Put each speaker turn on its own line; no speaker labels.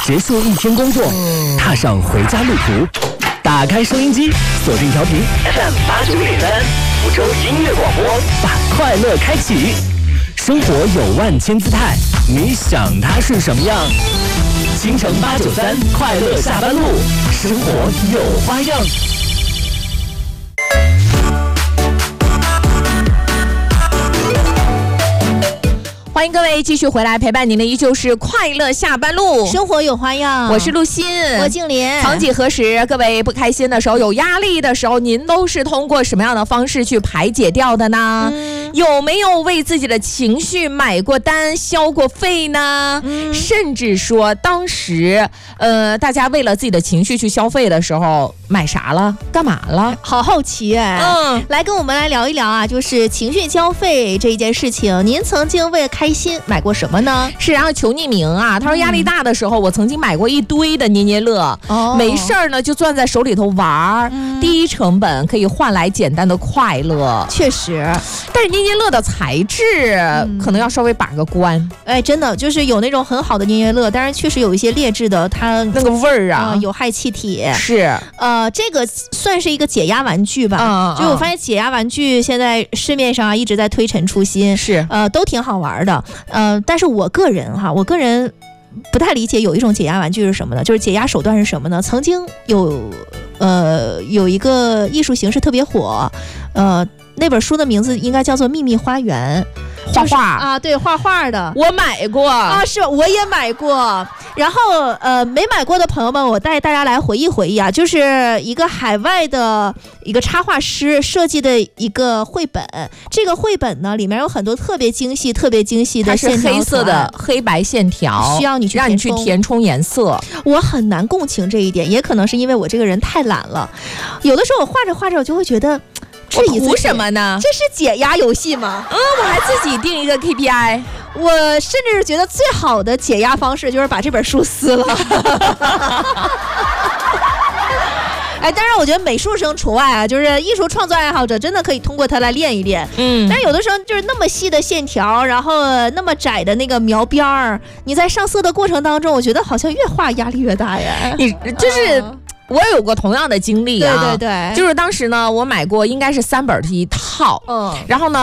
结束一天工作，踏上回家路途，打开收音机，锁定调频 FM89.3，福州音乐广播，把快乐开启。生活有万千姿态，你想它是什么样？京城893快乐下班路，生活有花样。
欢迎各位继续回来，陪伴您的依旧是快乐下班路，
生活有花样。
我是陆欣，
我静林。
曾几何时，各位不开心的时候、有压力的时候，您都是通过什么样的方式去排解掉的呢？有没有为自己的情绪买过单、消过费呢？甚至说，当时大家为了自己的情绪去消费的时候，买啥了？干嘛了？
好好奇哎。来跟我们来聊一聊啊，就是情绪消费这一件事情，您曾经为了开心买过什么呢？
是，然后求匿名啊，他说压力大的时候，我曾经买过一堆的捏捏乐，没事儿呢就攥在手里头玩，低成本可以换来简单的快乐。
确实，
但是捏捏乐的材质可能要稍微把个关。
哎，真的就是有那种很好的捏捏乐，但是确实有一些劣质的，它
那个味儿啊，
有害气体。
是，
这个算是一个解压玩具吧。就我发现解压玩具现在市面上啊一直在推陈出新，
是，
都挺好玩的。但是我个人不太理解有一种解压玩具是什么呢？就是解压手段是什么呢？曾经有一个艺术形式特别火，那本书的名字应该叫做《秘密花园》。
画画
啊，对，画画的，
我买过
啊，是我也买过。然后没买过的朋友们，我带大家来回忆回忆啊，就是一个海外的一个插画师设计的一个绘本。这个绘本呢，里面有很多特别精细的线条，它是
黑色的黑白线条，
需要你去
让你去填充颜色。
我很难共情这一点，也可能是因为我这个人太懒了。有的时候我画着画着，我就会觉得。
我图什么呢？
这是解压游戏吗？
我还自己定一个 KPI。
我甚至觉得最好的解压方式就是把这本书撕了。哎，当然我觉得美术生除外啊，就是艺术创作爱好者真的可以通过它来练一练。但是有的时候就是那么细的线条，然后那么窄的那个描边儿，你在上色的过程当中，我觉得好像越画压力越大呀。
你就是。我有过同样的经历啊，
对，
就是当时呢，我买过应该是3本的一套，然后呢。